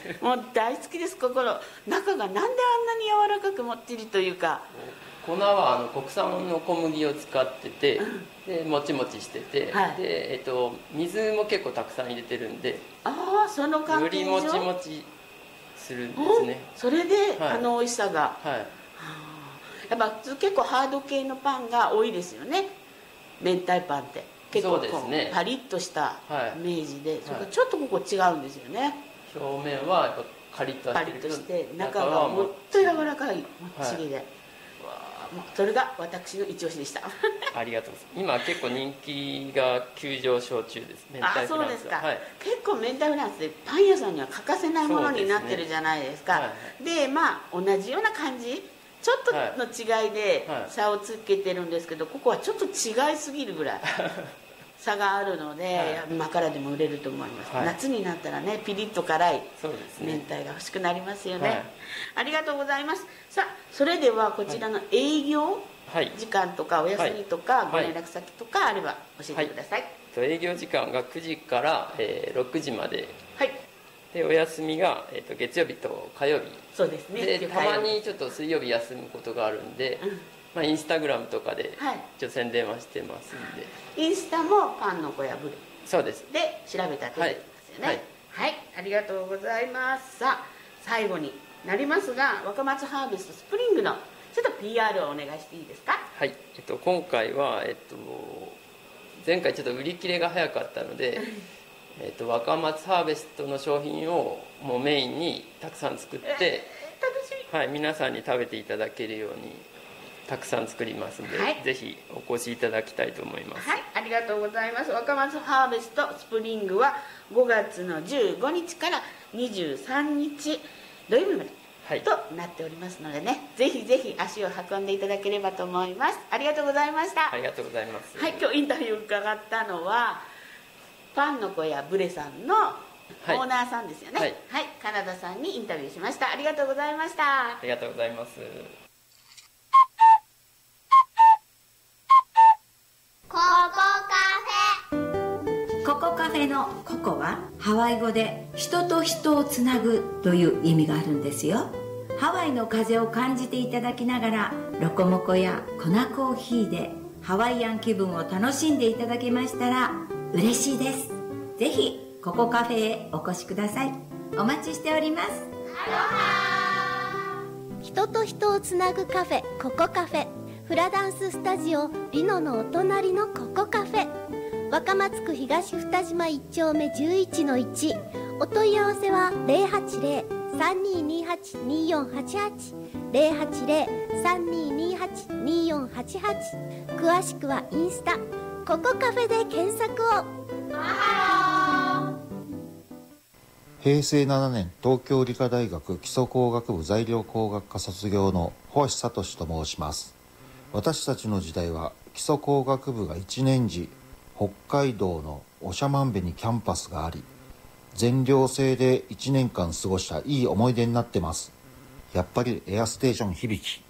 もう大好きです。中がなんであんなに柔らかくもっちりというか。 粉は国産の小麦を使ってて、でもちもちしてて、 はい、 で、水も結構たくさん入れてるんで、 その関係上よりもちもちするんですね。 それで、 はい、 美味しさが、 はい、 やっぱ結構ハード系のパンが多いですよね、明太パンって結構パリッとしたイメージで、それからちょっとここ違うんですよね。 表面はやっぱカリッとパリッとして中がもっと柔らかいもっちりで、それが私の一押しでした。 ありがとうございます。今結構人気が急上昇中です。明太フランスは。 そうですか、結構明太フランスでパン屋さんには欠かせないものになってるじゃないですか。で同じような感じ、ちょっとの違いで差をつけてるんですけど、ここはちょっと違いすぎるぐらい差があるので、今からでも売れると思います。夏になったらね、ピリッと辛い明太が欲しくなりますよね。ありがとうございます。さあ、それではこちらの営業時間とかお休みとかご連絡先とかあれば教えてください。 営業時間が9時から6時まで、でお休みが月曜日と火曜日。 そうですね。 でたまにちょっと水曜日休むことがあるんで、インスタグラムとかで宣伝はしてますんで。 インスタもパンの小屋ブレ、 そうですで調べたら出てきますよね。はい、ありがとうございます。さあ、最後になりますが、若松ハーベストスプリングのちょっと PR をお願いしていいですか。 はい、今回は、前回ちょっと売り切れが早かったので若松ハーベストの商品をもうメインにたくさん作って、 楽しみ。 はい、皆さんに食べていただけるようにたくさん作りますので、ぜひお越しいただきたいと思います。 はい、ありがとうございます。若松ハーベストスプリングは5月の15日から23日土曜日までとなっておりますのでね、ぜひぜひ足を運んでいただければと思います。ありがとうございました。 ありがとうございます。 はい、今日インタビュー伺ったのはパンの小屋ブレさんのオーナーさんですよね。はい、カナダさんにインタビューしました。ありがとうございました。 ありがとうございます。 ココカフェのココはハワイ語で人と人をつなぐという意味があるんですよ。ハワイの風を感じていただきながらロコモコや粉コーヒーでハワイアン気分を楽しんでいただけましたら嬉しいです。ぜひココカフェへお越しください。お待ちしております。アロハ。 人と人をつなぐカフェココカフェ、フラダンススタジオリノのお隣のココカフェ、若松区東二島1丁目 11-1。 お問い合わせは 080-3228-2488 080-3228-2488。詳しくはインスタココカフェで検索を。 平成7年東京理科大学基礎工学部材料工学科卒業の星聡と申します。私たちの時代は基礎工学部が1年時北海道の長万部にキャンパスがあり、全寮制で1年間過ごしたいい思い出になってます。やっぱりエアステーション響き。